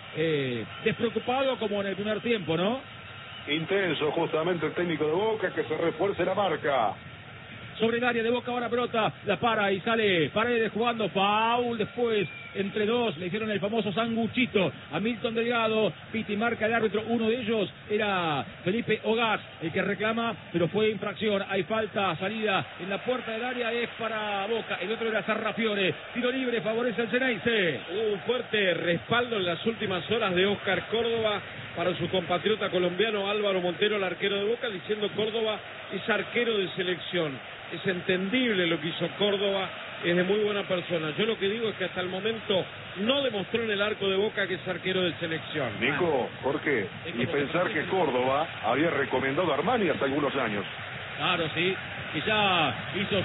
despreocupado como en el primer tiempo, ¿no? Intenso justamente el técnico de Boca, que se refuerce la marca. Sobre el área de Boca ahora pelota, la para y sale Paredes jugando, foul después entre dos, le hicieron el famoso sanguchito a Milton Delgado. Piti marca el árbitro, uno de ellos era Felipe Ogaz, el que reclama, pero fue infracción. Hay falta, salida en la puerta del área, es para Boca, el otro era Sarrafiore. Tiro libre, favorece al Ceneice. Un fuerte respaldo en las últimas horas de Oscar Córdoba para su compatriota colombiano Álvaro Montero, el arquero de Boca, diciendo Córdoba es arquero de selección. Es entendible lo que hizo Córdoba, es de muy buena persona. Yo lo que digo es que hasta el momento no demostró en el arco de Boca que es arquero de selección. Nico, ¿por qué? Y pensar que Córdoba había recomendado a Armani hace algunos años. Claro, sí, que ya hizo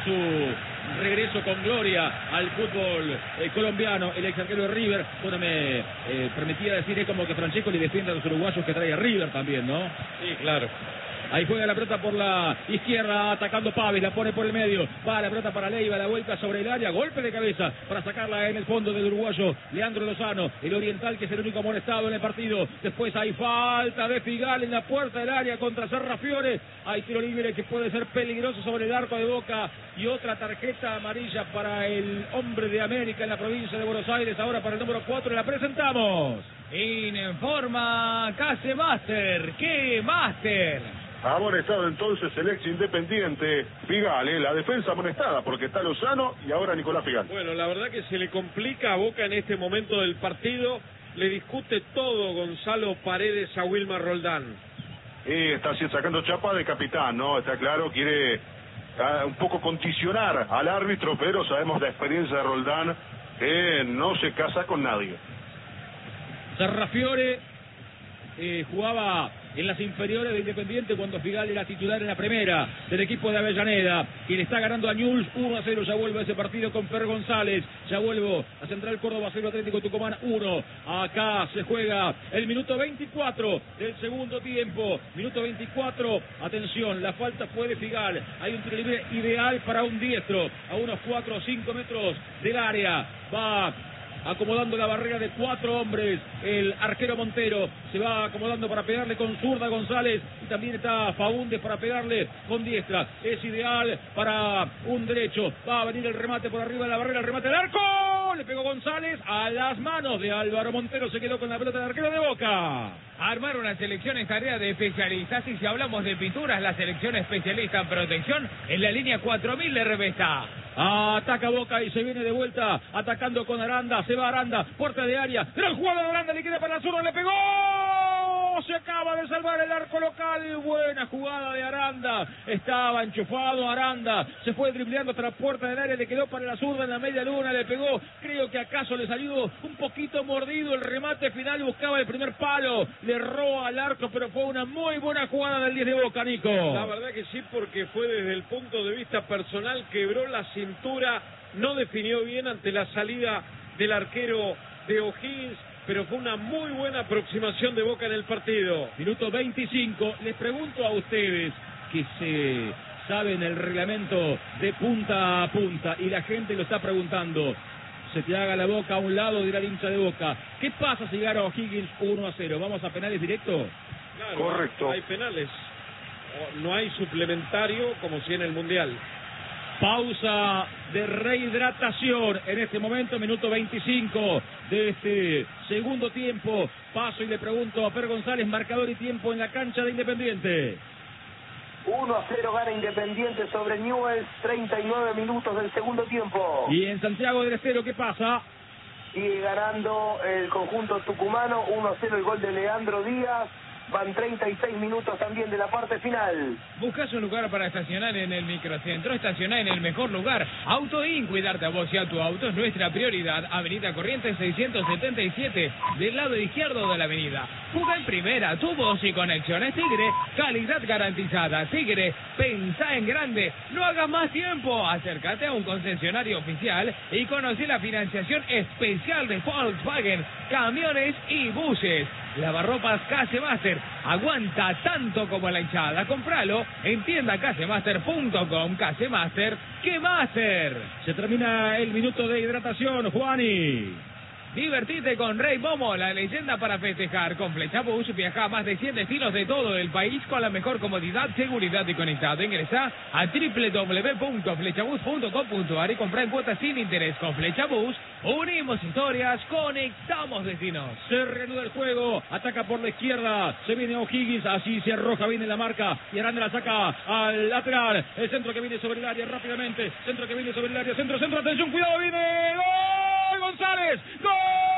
su regreso con gloria al fútbol colombiano, el ex arquero de River. Bueno, me permitía decir como que Francesco le defiende a los uruguayos que trae a River también, ¿no? Sí, claro. Ahí juega la pelota por la izquierda, atacando Paves, la pone por el medio, va la pelota para Leiva, la vuelta sobre el área, golpe de cabeza para sacarla en el fondo del uruguayo Leandro Lozano, el oriental que es el único amonestado en el partido. Después hay falta de Figal en la puerta del área contra Sarrafiore, hay tiro libre que puede ser peligroso sobre el arco de Boca y otra tarjeta amarilla para el hombre de América en la provincia de Buenos Aires, ahora para el número 4, la presentamos. Informa Case Master, ¿qué Master? Amonestado entonces el ex Independiente Figal, la defensa amonestada porque está Lozano y ahora Nicolás Figal. Bueno, la verdad que se le complica a Boca en este momento del partido, le discute todo Gonzalo Paredes a Wilmar Roldán. Está sacando chapa de capitán, ¿no? Está claro, quiere un poco condicionar al árbitro, pero sabemos la experiencia de Roldán, que no se casa con nadie. Sarrafiore jugaba en las inferiores de Independiente cuando Figal era titular en la primera del equipo de Avellaneda, quien está ganando a Newell's 1-0. Ya vuelve a ese partido con Fer González. Ya vuelvo a Central Córdoba 0, Atlético Tucumán 1. Acá se juega el minuto 24 del segundo tiempo. Minuto 24. Atención, la falta fue de Figal. Hay un tiro libre ideal para un diestro a unos 4 o 5 metros del área. Va acomodando la barrera de 4 hombres el arquero Montero, se va acomodando para pegarle con zurda González, y también está Faúndez para pegarle con diestra. Es ideal para un derecho. Va a venir el remate por arriba de la barrera, el remate del arco, le pegó González a las manos de Álvaro Montero. Se quedó con la pelota del arquero de Boca. Armar una selección es tarea de especialistas, y si hablamos de pinturas, la selección especialista en protección en la línea 4000 de Revesta. Ataca Boca y se viene de vuelta atacando con Aranda. Se va Aranda, puerta de área. Gran jugada de Aranda, le queda para la zurda, le pegó. Se acaba de salvar el arco local. Buena jugada de Aranda. Estaba enchufado Aranda. Se fue dribleando hasta la puerta del área. Le quedó para la zurda en la media luna. Le pegó. Creo que acaso le salió un poquito mordido el remate final. Buscaba el primer palo. Le erró al arco, pero fue una muy buena jugada del 10 de Boca, Nico. La verdad que sí, porque fue desde el punto de vista personal. Quebró la cintura. No definió bien ante la salida del arquero de O'Higgins, pero fue una muy buena aproximación de Boca en el partido. Minuto 25. Les pregunto a ustedes que se saben el reglamento de punta a punta, y la gente lo está preguntando. Se te haga la boca a un lado, dirá el hincha de Boca. ¿Qué pasa si gana O'Higgins 1-0? ¿Vamos a penales directos? Claro, correcto. Hay penales. No hay suplementario como si en el Mundial. Pausa de rehidratación en este momento, minuto 25 de este segundo tiempo. Paso y le pregunto a Fer González, marcador y tiempo en la cancha de Independiente. 1-0 gana Independiente sobre Newell's, 39 minutos del segundo tiempo. Y en Santiago del Estero, ¿qué pasa? Sigue ganando el conjunto tucumano, 1-0 el gol de Leandro Díaz. Van 36 minutos también de la parte final. Buscas un lugar para estacionar en el microcentro, estacionar en el mejor lugar. AutoIn, cuidarte a vos y a tu auto es nuestra prioridad. Avenida Corrientes 677, del lado izquierdo de la avenida. Juga en primera, tu voz y conexiones Tigre, calidad garantizada. Tigre, pensá en grande, no hagas más tiempo. Acércate a un concesionario oficial y conoce la financiación especial de Volkswagen, camiones y buses. Lavarropas Casemaster, aguanta tanto como la hinchada. Compralo en tiendacasemaster.com. Casemaster, ¿qué Master? Se termina el minuto de hidratación, Juani. Divertite con Rey Momo, la leyenda para festejar. Con Flechabús viaja a más de 100 destinos de todo el país con la mejor comodidad, seguridad y conectado. Ingresá a www.flechabús.com.ar y comprá en cuotas sin interés. Con Flechabús unimos historias, conectamos destinos. Se reanuda el juego, ataca por la izquierda, se viene O'Higgins, así se arroja, viene la marca y Aranda la saca al lateral. El centro que viene sobre el área rápidamente, centro que viene sobre el área, centro, atención, cuidado, viene ¡gol! González, ¡gol!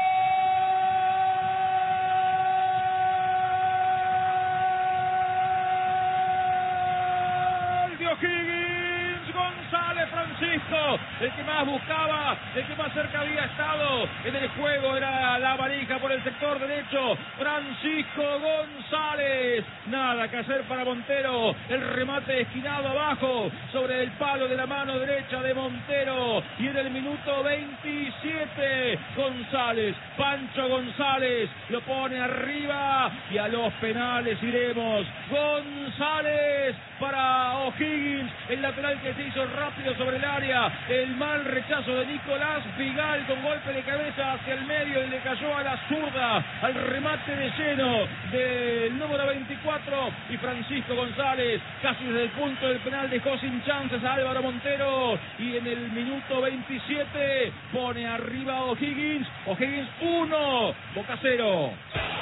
De O'Higgins, González Francisco, el que más buscaba, el que más cerca había estado en el juego, era la varija por el sector derecho, Francisco González, nada que hacer para Montero, el remate esquinado abajo, sobre el palo de la mano derecha de Montero, y en el minuto 27, González, Pancho González, lo pone arriba, y a los penales iremos. González para O'Higgins, el lateral que se hizo rápido sobre el área, el mal rechazo de Nicolás Figal con golpe de cabeza hacia el medio y le cayó a la zurda, al remate de lleno del número 24, y Francisco González casi desde el punto del penal dejó sin chances a Álvaro Montero, y en el minuto 27 pone arriba a O'Higgins. O'Higgins 1, Boca 0.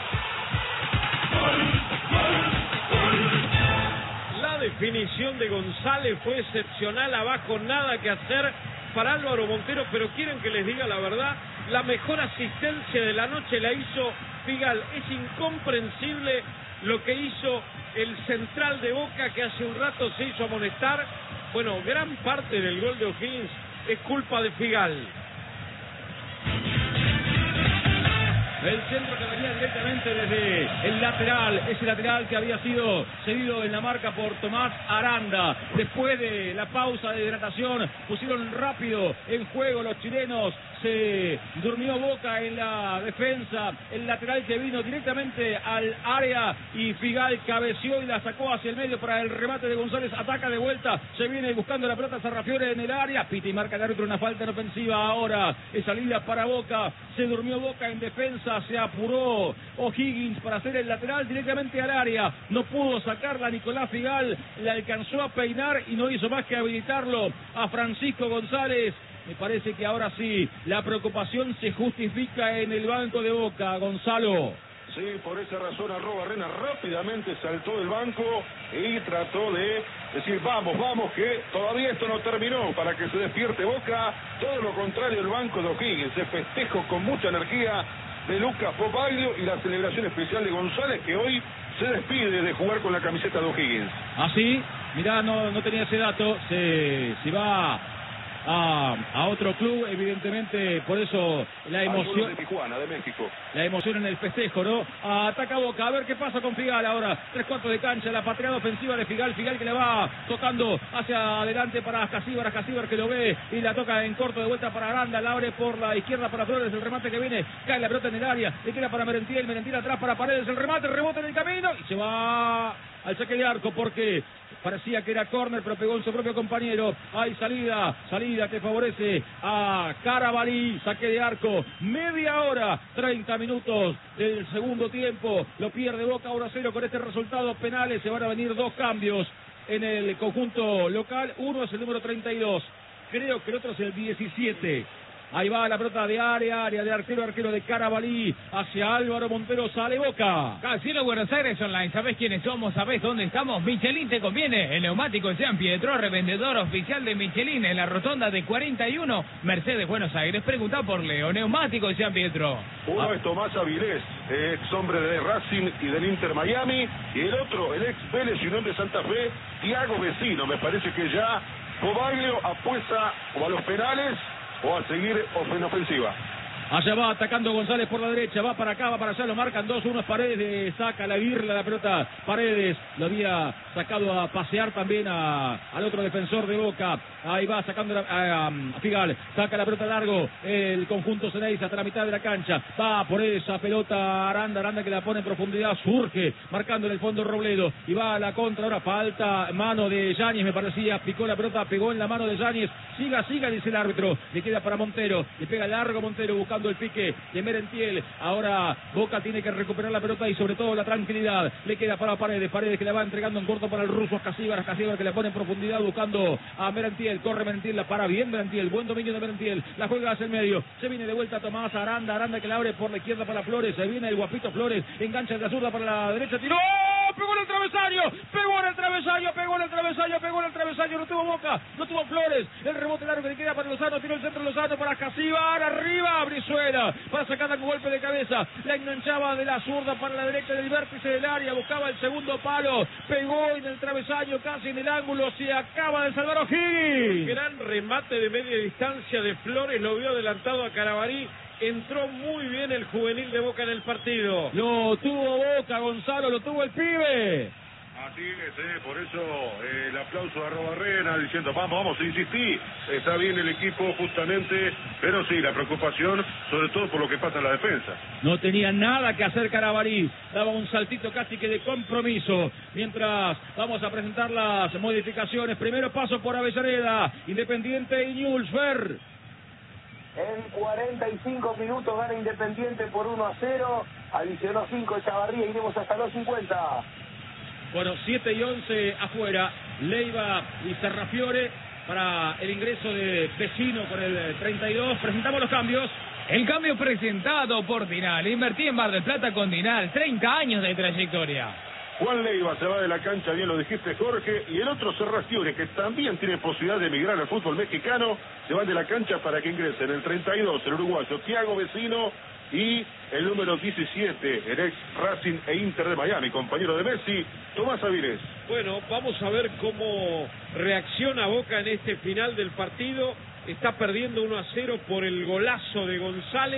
La definición de González fue excepcional, abajo nada que hacer para Álvaro Montero, pero quieren que les diga la verdad, la mejor asistencia de la noche la hizo Figal. Es incomprensible lo que hizo el central de Boca, que hace un rato se hizo amonestar. Bueno, gran parte del gol de O'Higgins es culpa de Figal. El centro que venía directamente desde el lateral, ese lateral que había sido cedido en la marca por Tomás Aranda. Después de la pausa de hidratación, pusieron rápido en juego los chilenos. Se durmió Boca en la defensa, el lateral que vino directamente al área y Figal cabeció y la sacó hacia el medio para el remate de González, ataca de vuelta, se viene buscando la pelota Sarrafiore en el área, pita y marca el árbitro una falta en ofensiva ahora, es salida para Boca, se durmió Boca en defensa, se apuró O'Higgins para hacer el lateral directamente al área, no pudo sacarla Nicolás Figal, le alcanzó a peinar y no hizo más que habilitarlo a Francisco González. Me parece que ahora sí, la preocupación se justifica en el banco de Boca, Gonzalo. Sí, por esa razón Arruabarrena rápidamente saltó del banco y trató de decir, vamos, que todavía esto no terminó, para que se despierte Boca. Todo lo contrario, el banco de O'Higgins, se festejo con mucha energía de Lucas Popaglio y la celebración especial de González, que hoy se despide de jugar con la camiseta de O'Higgins. ¿Ah, sí? Mirá, no tenía ese dato, se va a otro club, evidentemente, por eso la emoción de Tijuana, de México. La emoción en el festejo, ¿no? Ataca Boca, a ver qué pasa con Figal ahora. 3/4 de cancha, la pateada ofensiva de Figal que le va tocando hacia adelante para Casíbar que lo ve y la toca en corto de vuelta para Aranda, la abre por la izquierda para Flores, el remate que viene, cae la pelota en el área, le queda para Merentiel atrás para Paredes, el remate, rebote en el camino y se va al saque de arco porque parecía que era córner, pero pegó en su propio compañero. Hay salida que favorece a Carabalí, saque de arco, media hora, 30 minutos del segundo tiempo, lo pierde Boca 1-0 con este resultado, penales, se van a venir 2 cambios en el conjunto local, uno es el número 32, creo que el otro es el 17. Ahí va la pelota de área de arquero de Carabalí hacia Álvaro Montero, sale Boca. Casino Buenos Aires Online, ¿sabés quiénes somos? ¿Sabés dónde estamos? Michelin te conviene. El neumático San Pietro, revendedor oficial de Michelin en la rotonda de 41, Mercedes, Buenos Aires. Preguntá por Leo, neumático San Pietro. Uno es Tomás Avilés, ex hombre de Racing y del Inter Miami, y el otro, el ex Vélez y Unión de Santa Fe, Thiago Vecino. Me parece que ya Pobaglio apuesta o a los penales o a seguir en ofensiva. Allá va atacando González por la derecha, va para acá, va para allá, lo marcan 2-1, Paredes, saca la birla la pelota, Paredes lo había sacado a pasear también al otro defensor de Boca, ahí va sacando a Figal, saca la pelota largo, el conjunto Ceneice hasta la mitad de la cancha, va por esa pelota Aranda que la pone en profundidad, surge, marcando en el fondo Robledo, y va a la contra, ahora falta, mano de Yáñez me parecía, picó la pelota, pegó en la mano de Yáñez, siga, dice el árbitro, le queda para Montero, le pega largo Montero buscando el pique de Merentiel, ahora Boca tiene que recuperar la pelota y sobre todo la tranquilidad, le queda para Paredes que la va entregando en corto para el ruso a Casíbar que la pone en profundidad buscando a Merentiel, corre Merentiel, la para bien Merentiel, buen dominio de Merentiel, la juega hacia el medio, se viene de vuelta Tomás Aranda que la abre por la izquierda para Flores, se viene el guapito Flores, engancha de la zurda para la derecha, tiró, pegó en el travesaño, no tuvo Boca, no tuvo Flores, el rebote largo que le queda para Lozano, tiró el centro Lozano para Casíbar, arriba Brizuela, para sacarla con golpe de cabeza, la enganchaba de la zurda para la derecha del vértice del área, buscaba el segundo palo, pegó en el travesaño, casi en el ángulo, se acaba de salvar O'Higgins. Gran remate de media distancia de Flores, lo vio adelantado a Carabalí. Entró muy bien el juvenil de Boca en el partido. Lo tuvo Boca, Gonzalo, lo tuvo el pibe. Así es, por eso el aplauso a Arruabarrena diciendo vamos, insistí, está bien el equipo justamente, pero sí, la preocupación sobre todo por lo que pasa en la defensa. No tenía nada que hacer Carabalí, daba un saltito casi que de compromiso, mientras vamos a presentar las modificaciones. Primero paso por Avellaneda, Independiente y Newell's Fer. En 45 minutos gana Independiente por 1-0, adicionó 5 Chavarría, iremos hasta los 50. Bueno, 7 y 11 afuera, Leiva y Sarrafiore para el ingreso de Vecino con el 32. Presentamos los cambios. El cambio presentado por Dinal. Invertí en Mar del Plata con Dinal, 30 años de trayectoria. Juan Leiva se va de la cancha, bien lo dijiste Jorge, y el otro Sarrafiore, que también tiene posibilidad de emigrar al fútbol mexicano, se va de la cancha para que ingrese en el 32 el uruguayo Thiago Vecino y el número 17, el ex Racing e Inter de Miami, compañero de Messi, Tomás Avilés. Bueno, vamos a ver cómo reacciona Boca en este final del partido. Está perdiendo 1-0 por el golazo de González.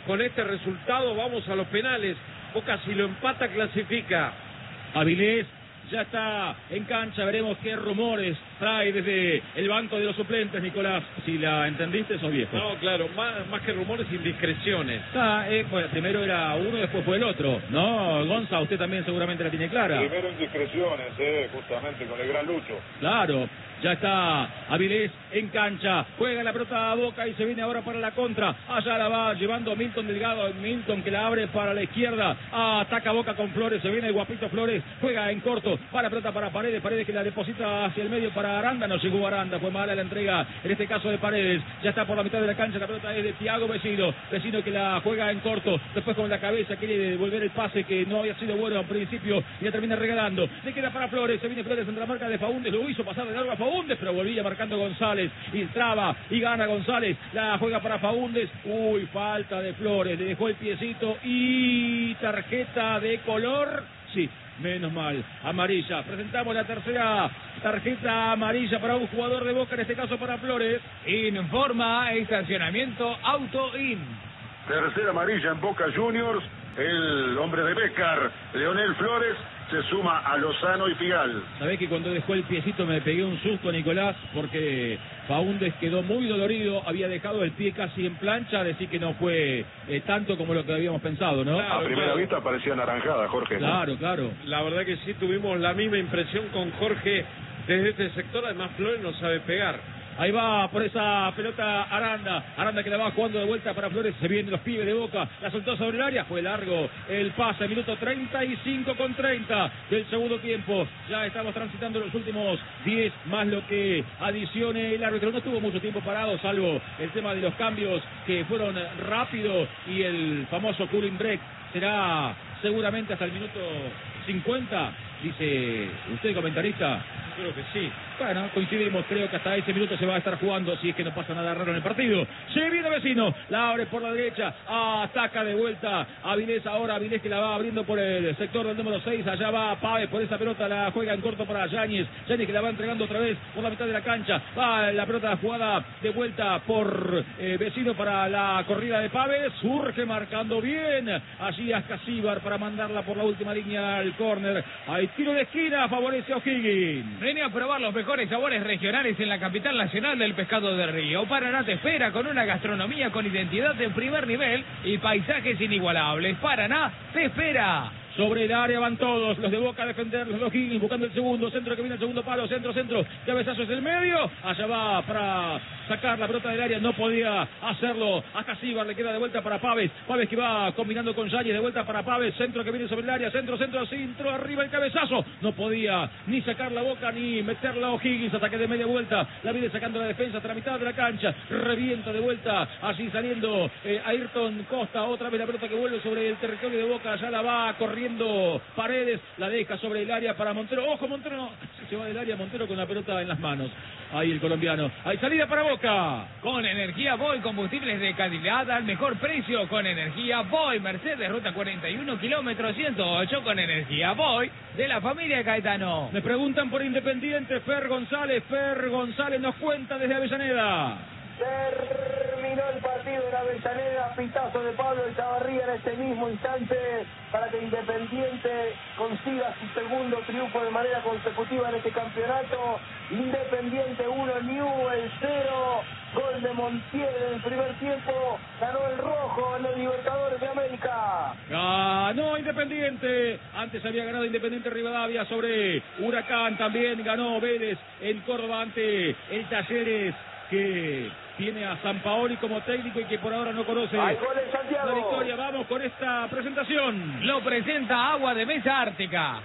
con este resultado vamos a los penales. Boca si lo empata clasifica. Avilés ya está en cancha, veremos qué rumores trae desde el banco de los suplentes, Nicolás. Si la entendiste, sos viejo. No, claro, más que rumores, indiscreciones. Bueno, primero era uno, después fue el otro, ¿no? Gonza, usted también seguramente la tiene clara. Primero indiscreciones, justamente con el gran Lucho. Claro. Ya está Avilés en cancha, juega la pelota a Boca y se viene ahora para la contra. Allá la va llevando Milton Delgado, Milton que la abre para la izquierda, ataca Boca con Flores, se viene el guapito Flores, juega en corto, para pelota para Paredes, Paredes que la deposita hacia el medio para Aranda, no llegó Aranda, fue mala la entrega en este caso de Paredes, ya está por la mitad de la cancha, la pelota es de Thiago Vecino que la juega en corto, después con la cabeza quiere devolver el pase que no había sido bueno al principio y la termina regalando, le queda para Flores, se viene Flores entre la marca de Faúndez, lo hizo pasar de largo a Faúndez, pero volvía marcando González y traba y gana González, la juega para Faúndez, falta de Flores, le dejó el piecito y tarjeta de color, sí, menos mal, amarilla. Presentamos la tercera tarjeta amarilla para un jugador de Boca, en este caso para Flores. Informa estacionamiento Auto-In. Tercera amarilla en Boca Juniors, el hombre de Bécar, Leonel Flores, se suma a Lozano y Figal. Sabés que cuando dejó el piecito me pegué un susto, Nicolás, porque Faúndez quedó muy dolorido, había dejado el pie casi en plancha, decir que no fue tanto como lo que habíamos pensado, ¿no? Claro, a primera vista parecía naranjada, Jorge. Claro, claro. La verdad que sí, tuvimos la misma impresión con Jorge desde este sector, además Flores no sabe pegar. Ahí va por esa pelota Aranda que la va jugando de vuelta para Flores, se vienen los pibes de Boca, la soltó sobre el área, fue largo el pase, minuto 35:30 del segundo tiempo, ya estamos transitando los últimos 10 más lo que adicione el árbitro, no estuvo mucho tiempo parado salvo el tema de los cambios que fueron rápidos y el famoso cooling break será seguramente hasta el minuto 50, dice usted, comentarista. Creo que sí. Bueno, coincidimos, creo que hasta ese minuto se va a estar jugando si es que no pasa nada raro en el partido. Se viene Vecino, la abre por la derecha, ataca de vuelta Avilés ahora, Avilés que la va abriendo por el sector del número 6, allá va Páez por esa pelota, la juega en corto para Yáñez que la va entregando otra vez por la mitad de la cancha, va la pelota jugada de vuelta por Vecino para la corrida de Páez, surge marcando bien, allí Ascasíbar para mandarla por la última línea al córner, hay tiro de esquina, favorece a O'Higgins. Ven a probar los mejores sabores regionales en la capital nacional del pescado de río. Paraná te espera con una gastronomía con identidad de primer nivel y paisajes inigualables. Paraná te espera. Sobre el área van todos, los de Boca a defender, los de O'Higgins buscando el segundo, centro que viene el segundo palo, centro, cabezazo es el medio, allá va para sacar la pelota del área, no podía hacerlo, hasta Síbar le queda de vuelta para Páez que va combinando con Yáñez, de vuelta para Páez, centro que viene sobre el área, centro, arriba el cabezazo, no podía ni sacar la Boca ni meterla a O'Higgins, ataque de media vuelta, la viene sacando la defensa hasta la mitad de la cancha, revienta de vuelta, así saliendo Ayrton Costa, otra vez la pelota que vuelve sobre el territorio de Boca, ya la va corriendo Paredes, la deja sobre el área para Montero, ojo Montero, no, se va del área Montero con la pelota en las manos, ahí el colombiano, hay salida para Boca. Con Energía Boy, combustibles de calidad al mejor precio, con Energía Boy, Mercedes, ruta 41, kilómetro 108, con Energía Boy, de la familia Caetano. Me preguntan por Independiente, Fer González nos cuenta desde Avellaneda. Terminó el partido en Avellaneda, pitazo de Pablo Echavarría en este mismo instante para que Independiente consiga su segundo triunfo de manera consecutiva en este campeonato. Independiente 1, Newell's 0, gol de Montiel en el primer tiempo, ganó el rojo en los Libertadores de América. Ganó Independiente, antes había ganado Independiente Rivadavia sobre Huracán, también ganó Vélez en Córdoba ante el Talleres, que tiene a Sampaoli como técnico y que por ahora no conoce la victoria. Vamos con esta presentación. Lo presenta Agua de Mesa Ártica.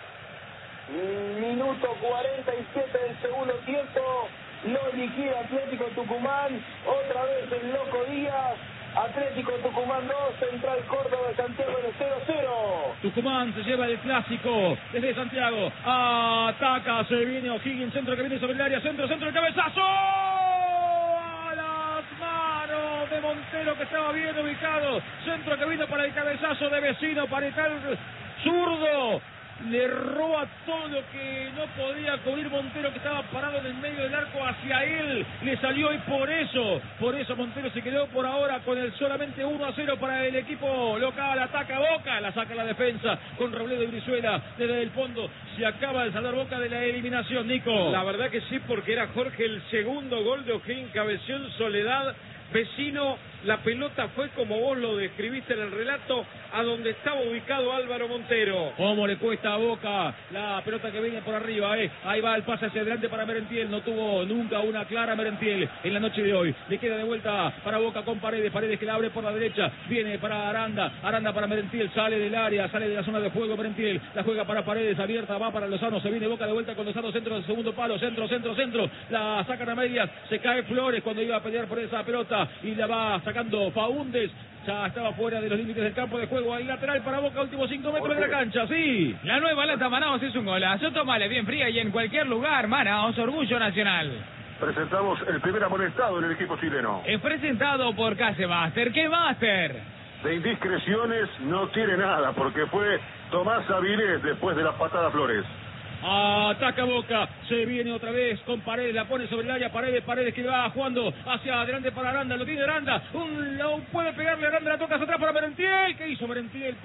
Minuto 47 del segundo tiempo, lo liquida Atlético Tucumán, otra vez el Loco Díaz. Atlético Tucumán 2, Central Córdoba de Santiago de 0-0. Tucumán se lleva el clásico desde Santiago. Ataca, se viene O'Higgins, centro que viene sobre el área, centro, el cabezazo. A las manos de Montero que estaba bien ubicado. Centro que vino para el cabezazo de Vecino, para el zurdo. le roba todo lo que no podía cubrir Montero, que estaba parado en el medio del arco, hacia él le salió, y por eso Montero se quedó por ahora con el solamente 1-0 para el equipo local. Ataca Boca, la saca la defensa con Robledo y Brizuela desde el fondo. Se acaba de salvar Boca de la eliminación, Nico. La verdad que sí, porque era Jorge el segundo gol de O'Higgins, cabeció en Soledad. Vecino, la pelota fue, como vos lo describiste en el relato, a donde estaba ubicado Álvaro Montero. Cómo le cuesta a Boca la pelota que viene por arriba, Ahí va el pase hacia adelante para Merentiel. No tuvo nunca una clara Merentiel en la noche de hoy. Le queda de vuelta para Boca con Paredes que la abre por la derecha. Viene para Aranda para Merentiel. Sale del área, sale de la zona de juego Merentiel. La juega para Paredes, abierta, va para Lozano. Se viene Boca de vuelta con Lozano, centro del segundo palo. Centro. La sacan a medias. Se cae Flores cuando iba a pelear por esa pelota. Y la va sacando Faúndez. Ya estaba fuera de los límites del campo de juego. Al lateral para Boca, últimos 5 metros de la cancha, sí. La nueva lata Manaos es un golazo. Tómale bien fría y en cualquier lugar. Manaos, orgullo nacional. Presentamos el primer amonestado en el equipo chileno. Es presentado por Casemaster. ¿Qué Master? De indiscreciones no tiene nada, porque fue Tomás Avilés después de la patada Flores. Ataca Boca, se viene otra vez con Paredes, la pone sobre el área, Paredes que va jugando hacia adelante para Aranda, lo tiene Aranda, puede pegarle a Aranda, la toca hacia atrás para Merentiel. ¿Qué hizo Merentiel?